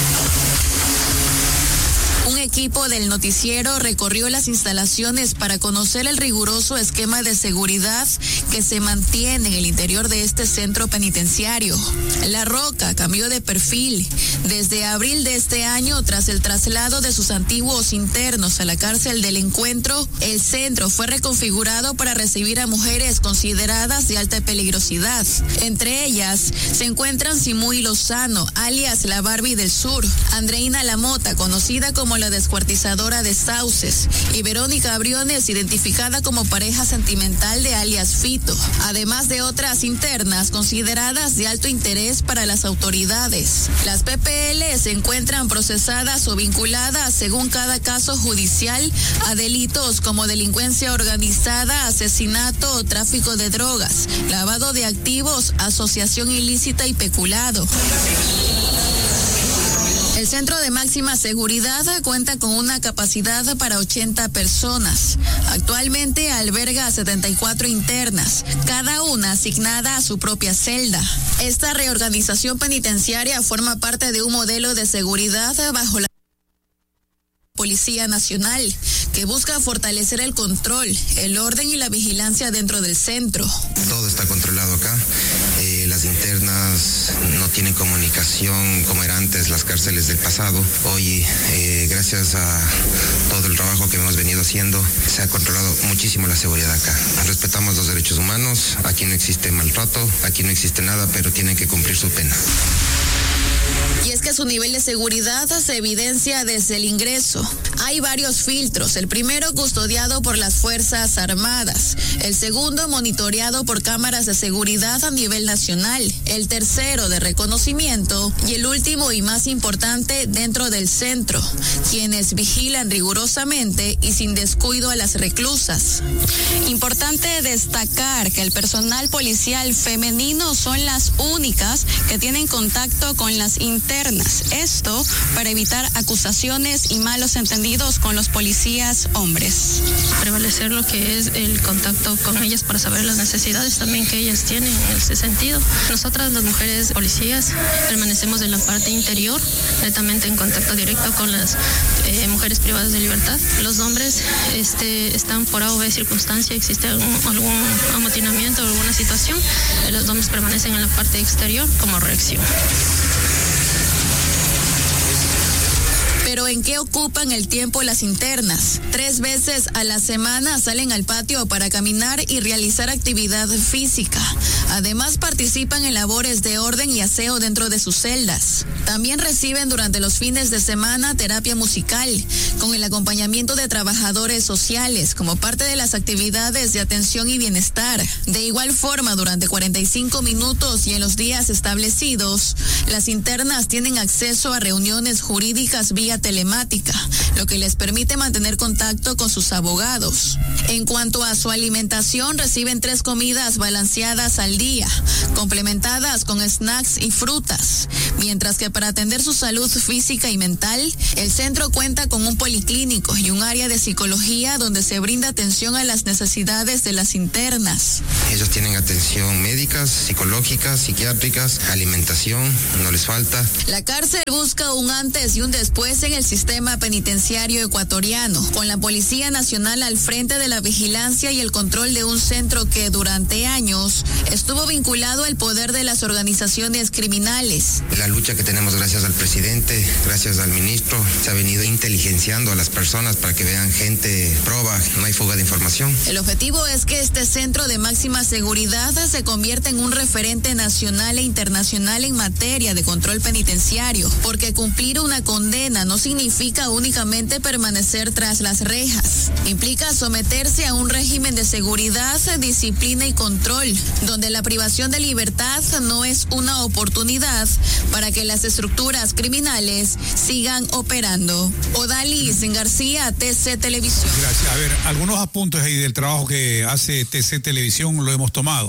Un equipo del noticiero recorrió las instalaciones para conocer el riguroso esquema de seguridad que se mantiene en el interior de este centro penitenciario. La Roca cambió de perfil desde abril de este año tras el traslado de sus antiguos internos a la cárcel del Encuentro. El centro fue reconfigurado para recibir a mujeres consideradas de alta peligrosidad. Entre ellas se encuentran Simuy Lozano, alias la Barbie del Sur, Andreina Lamota, conocida como la descuartizadora de Sauces, y Verónica Briones, identificada como pareja sentimental de alias Fito, además de otras internas consideradas de alto interés para las autoridades. Las P P L se encuentran procesadas o vinculadas, según cada caso judicial, a delitos como delincuencia organizada, asesinato o tráfico de drogas, lavado de activos, asociación ilícita y peculado. El centro de máxima seguridad cuenta con una capacidad para ochenta personas. Actualmente alberga a setenta y cuatro internas, cada una asignada a su propia celda. Esta reorganización penitenciaria forma parte de un modelo de seguridad bajo la Policía Nacional, que busca fortalecer el control, el orden y la vigilancia dentro del centro. Todo está controlado acá. Eh, las internas no tienen comunicación como eran antes las cárceles del pasado. Hoy, eh, gracias a todo el trabajo que hemos venido haciendo, se ha controlado muchísimo la seguridad acá. Respetamos los derechos humanos, aquí no existe maltrato, aquí no existe nada, pero tienen que cumplir su pena. Y es que su nivel de seguridad se evidencia desde el ingreso. Hay varios filtros. El primero custodiado por las Fuerzas Armadas. El segundo monitoreado por cámaras de seguridad a nivel nacional. El tercero de reconocimiento. Y el último y más importante dentro del centro, quienes vigilan rigurosamente y sin descuido a las reclusas. Importante destacar que el personal policial femenino son las únicas que tienen contacto con las internas. Esto para evitar acusaciones y malos entendidos con los policías hombres. Prevalecer lo que es el contacto con ellas para saber las necesidades también que ellas tienen en ese sentido. Nosotras, las mujeres policías, permanecemos en la parte interior, netamente en contacto directo con las eh, mujeres privadas de libertad. Los hombres este, están por A o B circunstancia, existe algún, algún amotinamiento o alguna situación, eh, los hombres permanecen en la parte exterior como reacción. Pero ¿en qué ocupan el tiempo las internas? Tres veces a la semana salen al patio para caminar y realizar actividad física. Además participan en labores de orden y aseo dentro de sus celdas. También reciben durante los fines de semana terapia musical, con el acompañamiento de trabajadores sociales como parte de las actividades de atención y bienestar. De igual forma, durante cuarenta y cinco minutos y en los días establecidos, las internas tienen acceso a reuniones jurídicas vía telemática, lo que les permite mantener contacto con sus abogados. En cuanto a su alimentación, reciben tres comidas balanceadas al día, complementadas con snacks y frutas, mientras que para atender su salud física y mental, el centro cuenta con un policlínico y un área de psicología donde se brinda atención a las necesidades de las internas. Ellos tienen atención médicas, psicológicas, psiquiátricas, alimentación, no les falta. La cárcel busca un antes y un después en el sistema penitenciario ecuatoriano, con la Policía Nacional al frente de la vigilancia y el control de un centro que durante años estuvo vinculado al poder de las organizaciones criminales. La lucha que tenemos gracias al presidente, gracias al ministro, se ha venido inteligenciando a las personas para que vean gente proba, no hay fuga de información. El objetivo es que este centro de máxima seguridad se convierta en un referente nacional e internacional en materia de control penitenciario, porque cumplir una condena no significa únicamente permanecer tras las rejas. Implica someterse a un régimen de seguridad, disciplina y control, donde la privación de libertad no es una oportunidad para que las estructuras criminales sigan operando. Odalis García, T C Televisión. Gracias. A ver, algunos apuntes ahí del trabajo que hace T C Televisión lo hemos tomado.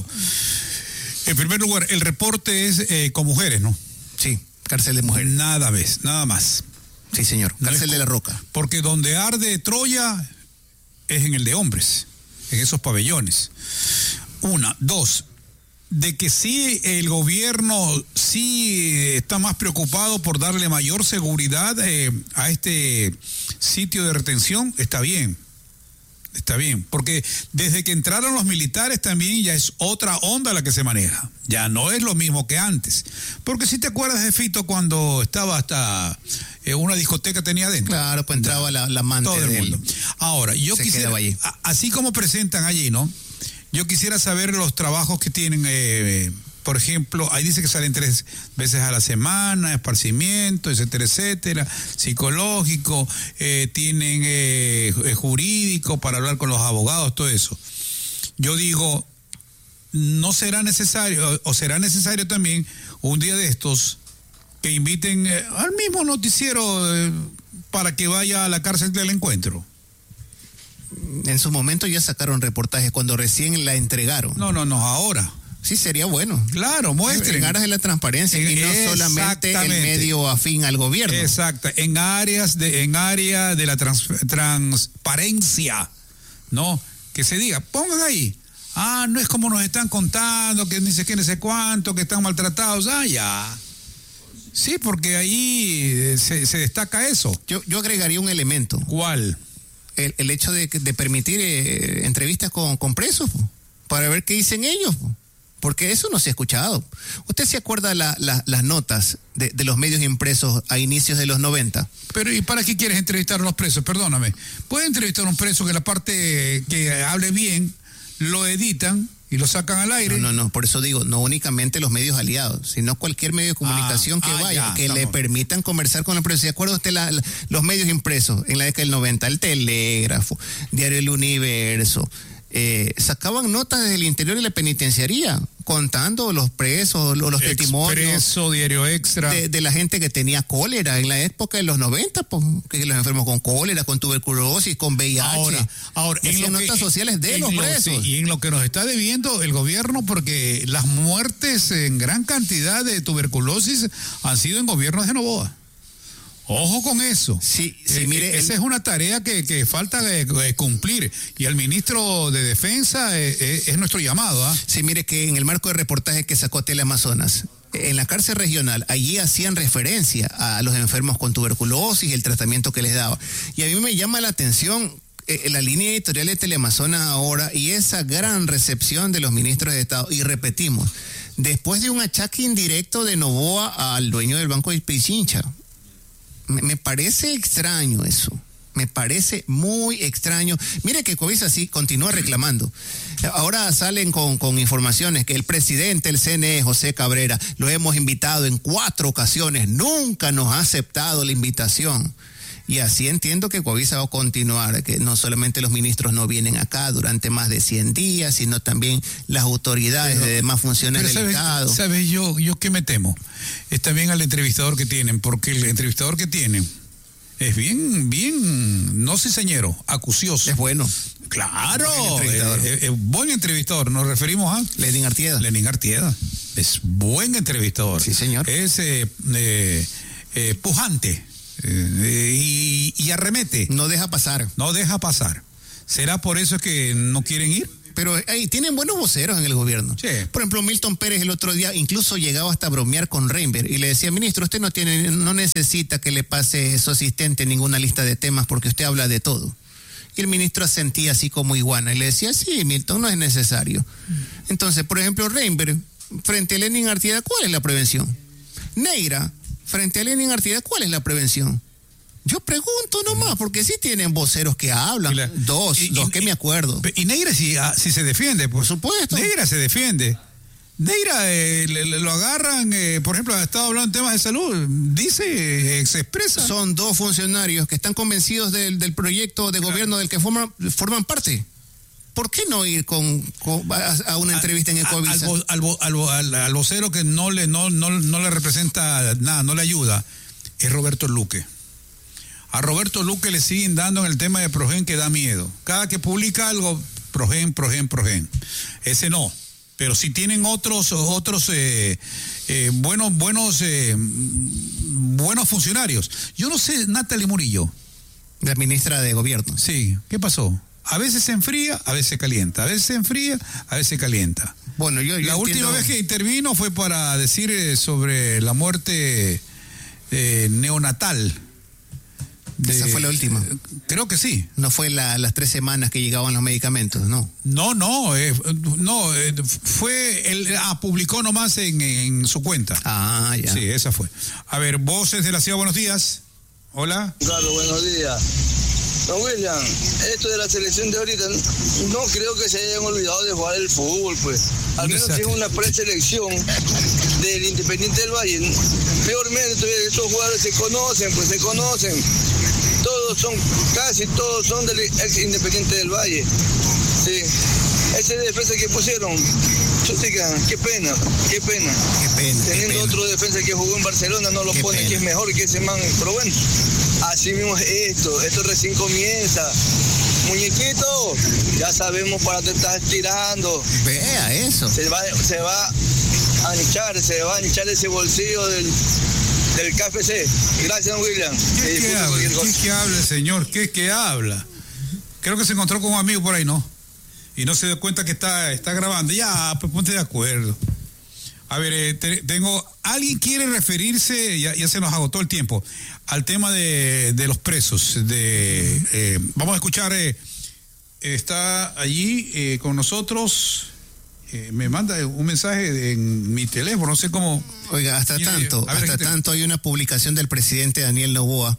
En primer lugar, el reporte es eh, con mujeres, ¿no? Sí, cárcel de mujeres. Nada ves, nada más. Sí, señor. Cárcel de la Roca. Porque donde arde Troya es en el de hombres, en esos pabellones. Una. Dos, de que sí el gobierno sí está más preocupado por darle mayor seguridad eh, a este sitio de retención, está bien. Está bien, porque desde que entraron los militares también ya es otra onda la que se maneja. Ya no es lo mismo que antes. Porque si te acuerdas de Fito cuando estaba hasta eh, una discoteca tenía adentro. Claro, pues entraba la, la amante todo el mundo. Ahora, yo quisiera, allí. A, así como presentan allí, ¿no? Yo quisiera saber los trabajos que tienen, eh, por ejemplo, ahí dice que salen tres veces a la semana, esparcimiento, etcétera, etcétera, psicológico, eh, tienen eh, jurídico para hablar con los abogados, todo eso. Yo digo, no será necesario, o será necesario también un día de estos que inviten eh, al mismo noticiero eh, para que vaya a la cárcel del encuentro. En su momento ya sacaron reportajes cuando recién la entregaron. No, no, no, ahora. Sí, sería bueno. Claro, muestren. En aras de la transparencia y no solamente el medio afín al gobierno. Exacto, en áreas de, en área de la trans, transparencia, ¿no? Que se diga, pongan ahí. Ah, no es como nos están contando, que ni sé qué, ni sé cuánto, que están maltratados. Ah, ya. Sí, porque ahí se, se destaca eso. Yo, yo agregaría un elemento. ¿Cuál? El, el hecho de, de permitir eh, entrevistas con, con presos, po, para ver qué dicen ellos, po, porque eso no se ha escuchado. ¿Usted se acuerda la, la, las notas de, de los medios impresos a inicios de los noventa? Pero ¿y para qué quieres entrevistar a los presos? Perdóname. Puede entrevistar a un preso que la parte que hable bien lo editan y lo sacan al aire. No, no, no, por eso digo, no únicamente los medios aliados, sino cualquier medio de comunicación ah, que ah, vaya, ya, que estamos. Le permitan conversar con el preso. ¿Se acuerda usted la, la, los medios impresos en la década del noventa? El Telégrafo, Diario El Universo, eh, sacaban notas desde el interior de la penitenciaría, contando los presos, los, los testimonios. Expreso, Diario Extra. De, de la gente que tenía cólera en la época de los noventa, pues, que los enfermos con cólera, con tuberculosis, con V I H. Ahora, ahora en las notas que, sociales de en los lo, presos. Sí, y en lo que nos está debiendo el gobierno, porque las muertes en gran cantidad de tuberculosis han sido en gobiernos de Noboa. Ojo con eso. Sí, sí, eh, mire, esa el... es una tarea que, que falta de, de cumplir. Y al ministro de Defensa eh, eh, es nuestro llamado. ¿eh? Sí, mire que en el marco de reportaje que sacó Teleamazonas, en la cárcel regional, allí hacían referencia a los enfermos con tuberculosis y el tratamiento que les daba. Y a mí me llama la atención eh, la línea editorial de Teleamazonas ahora y esa gran recepción de los ministros de Estado. Y repetimos, después de un achaque indirecto de Noboa al dueño del Banco de Pichincha. Me parece extraño eso, me parece muy extraño. Mire que Covisa sí continúa reclamando. Ahora salen con, con informaciones que el presidente del C N E, José Cabrera, lo hemos invitado en cuatro ocasiones, nunca nos ha aceptado la invitación. Y así entiendo que Covisa va a continuar, que no solamente los ministros no vienen acá durante más de cien días, sino también las autoridades pero, de demás funciones del ¿sabes, Estado. ¿Sabes yo, yo qué me temo? Es también al entrevistador que tienen, porque el entrevistador que tienen es bien, bien, no cizañero, acucioso. Es bueno. Claro, buen entrevistador. Es, es buen entrevistador. Nos referimos a Lenín Artieda. Lenín Artieda. Es buen entrevistador. Sí, señor. Es eh, eh, eh, pujante. Eh, y, y arremete. No deja pasar. No deja pasar. ¿Será por eso que no quieren ir? Pero hey, tienen buenos voceros en el gobierno. Sí. Por ejemplo, Milton Pérez el otro día incluso llegaba hasta a bromear con Reinberg y le decía, ministro, usted no tiene, no necesita que le pase su asistente ninguna lista de temas porque usted habla de todo. Y el ministro asentía así como iguana y le decía, sí, Milton, no es necesario. Entonces, por ejemplo, Reinberg, frente a Lenín Artieda, ¿cuál es la prevención? Neira, frente a Lenín Artieda, ¿cuál es la prevención? Yo pregunto nomás, porque sí tienen voceros que hablan. La, dos, y, dos y, que me acuerdo. Y Neira sí, sí se defiende, por, por supuesto. Neira se defiende. Neira eh, le, le, lo agarran, eh, por ejemplo, ha estado hablando de temas de salud, dice, eh, se expresa. Son dos funcionarios que están convencidos del, del proyecto de gobierno del que forman, forman parte. ¿Por qué no ir con, con a, a una entrevista en Ecovisa? Al, al, al, al, al vocero que no le, no, no, no le representa nada, no le ayuda, es Roberto Luque. A Roberto Luque le siguen dando en el tema de Progen que da miedo. Cada que publica algo, Progen, Progen, Progen. Ese no. Pero sí tienen otros, otros eh, eh, buenos, buenos, eh, buenos funcionarios. Yo no sé, Natalie Murillo. La ministra de Gobierno. Sí, ¿qué pasó? A veces se enfría, a veces se calienta. A veces se enfría, a veces se calienta. Bueno, yo, yo La entiendo... última vez que intervino fue para decir eh, sobre la muerte eh, neonatal. De, Esa fue la última. Creo que sí. No fue la, las tres semanas que llegaban los medicamentos, ¿no? No, no, eh, no, eh, fue, él ah, publicó nomás en, en su cuenta. Ah, ya. Sí, esa fue. A ver, Voces de la Ciudad, buenos días. Hola. Claro, buenos días. Don William, esto de la selección de ahorita, no creo que se hayan olvidado de jugar el fútbol, pues. Al menos si es una preselección del Independiente del Valle. Peormente, estos jugadores se conocen, pues se conocen. Todos son, casi todos son del ex Independiente del Valle. Sí. Ese defensa que pusieron, chica, qué pena, qué pena. Qué pena. Teniendo qué pena. otro defensa que jugó en Barcelona, no lo qué pone, pena. que es mejor que ese man. Pero bueno, así mismo es esto, esto recién comienza. Muñequito, ya sabemos para te estás tirando. Vea eso. Se va, se va a hinchar, se va a hinchar ese bolsillo del, del K F C. Gracias, William. ¿Qué, ¿Qué, habla? ¿Qué, ¿Qué habla, señor? ¿Qué, ¿Qué habla? Creo que se encontró con un amigo por ahí, ¿no? Y no se dio cuenta que está, está grabando. Ya, pues ponte de acuerdo. A ver, eh, te, tengo... ¿Alguien quiere referirse, ya, ya se nos agotó el tiempo, al tema de, de los presos? De, eh, vamos a escuchar, eh, está allí eh, con nosotros, eh, me manda un mensaje en mi teléfono, no sé cómo... Oiga, hasta ¿Quién, tanto, ver, hasta tanto hay una publicación del presidente Daniel Noboa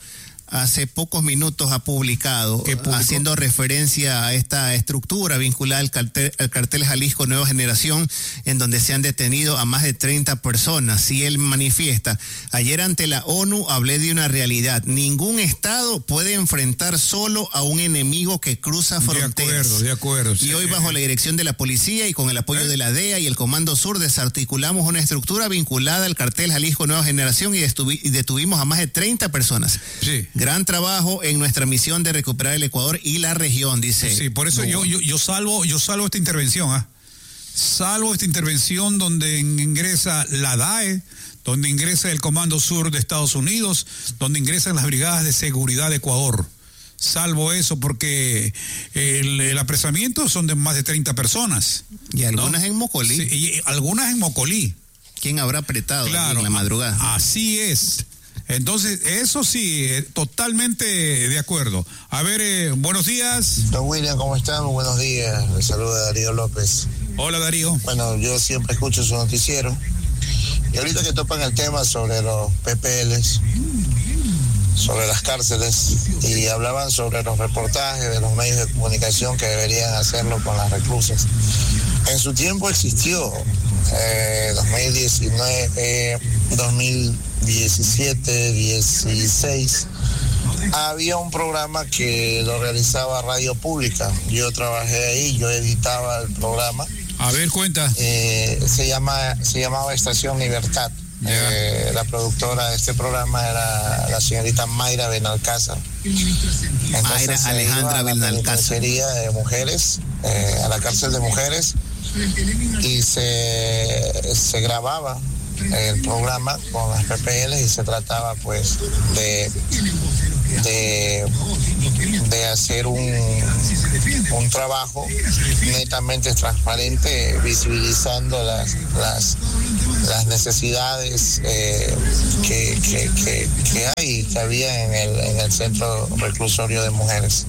hace pocos minutos ha publicado, haciendo referencia a esta estructura vinculada al cartel, al cartel Jalisco Nueva Generación, en donde se han detenido a más de treinta personas. Y él manifiesta: ayer ante la ONU hablé de una realidad. Ningún Estado puede enfrentar solo a un enemigo que cruza fronteras. De acuerdo, de acuerdo. Y hoy, bajo la dirección de la policía y con el apoyo ¿Eh? de la D E A y el Comando Sur, desarticulamos una estructura vinculada al cartel Jalisco Nueva Generación y, detuvi- y detuvimos a más de treinta personas. Sí. Gran trabajo en nuestra misión de recuperar el Ecuador y la región, dice. Sí, por eso no. yo, yo, yo salvo, yo salvo esta intervención, ¿ah? ¿eh? Salvo esta intervención donde ingresa la D A E, donde ingresa el Comando Sur de Estados Unidos, donde ingresan las brigadas de seguridad de Ecuador. Salvo eso, porque el, el apresamiento son de más de treinta personas. Y algunas ¿no? en Mocolí. Sí, y algunas en Mocolí. ¿Quién habrá apretado claro, en la madrugada? Así es. Entonces, eso sí, eh, totalmente de acuerdo. A ver, eh, buenos días. Don William, ¿cómo están? Muy buenos días. Les saluda Darío López. Hola, Darío. Bueno, yo siempre escucho su noticiero. Y ahorita que topan el tema sobre los P P Ls, sobre las cárceles, y hablaban sobre los reportajes de los medios de comunicación que deberían hacerlo con las reclusas. En su tiempo existió, eh, dos mil diecinueve, eh, dos mil diecisiete, dieciséis, había un programa que lo realizaba Radio Pública. Yo trabajé ahí, yo editaba el programa. A ver, cuenta. Eh, se llama, se llamaba Estación Libertad. Eh, la productora de este programa era la señorita Mayra Benalcázar. Entonces, Mayra Alejandra Benalcázar. De mujeres, eh, a la cárcel de mujeres, y se, se grababa el programa con las P P L y se trataba pues de de, de hacer un, un trabajo netamente transparente, visibilizando las las, las necesidades eh, que, que, que, que hay, que había en el, en el centro reclusorio de mujeres.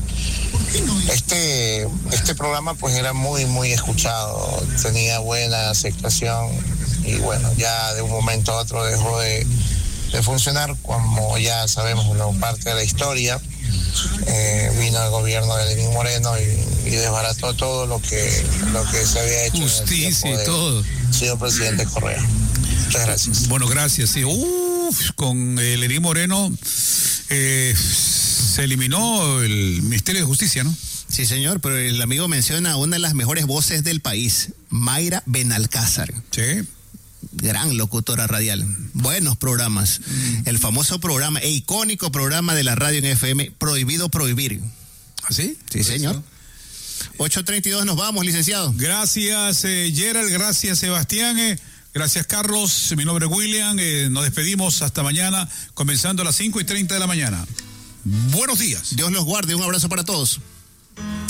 Este, este programa pues era muy, muy escuchado, tenía buena aceptación, y bueno, ya de un momento a otro dejó de, de funcionar, como ya sabemos, ¿no? Parte de la historia. Eh, vino el gobierno de Lenín Moreno y, y desbarató todo lo que, lo que se había hecho. Justicia en el y todo. Señor presidente Correa. Muchas gracias. Bueno, gracias. Sí. Uf, con el Lenín Moreno eh, se eliminó el Ministerio de Justicia, ¿no? Sí, señor, pero el amigo menciona a una de las mejores voces del país, Mayra Benalcázar. Sí. Gran locutora radial. Buenos programas. Mm. El famoso programa, e icónico programa de la radio en F M, Prohibido Prohibir. ¿Ah, sí? Sí, señor. ocho treinta y dos, nos vamos, licenciado. Gracias, eh, Gerald. Gracias, Sebastián. Eh, gracias, Carlos. Mi nombre es William. Eh, nos despedimos hasta mañana, comenzando a las cinco y treinta de la mañana. Buenos días. Dios los guarde. Un abrazo para todos.